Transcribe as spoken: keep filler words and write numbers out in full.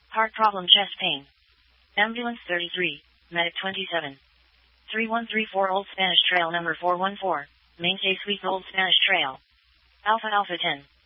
Heart problem, chest pain. Ambulance thirty-three, medic twenty-seven. three one three four Old Spanish Trail number four one four, Mainstay Suite Old Spanish Trail. Alpha Alpha ten.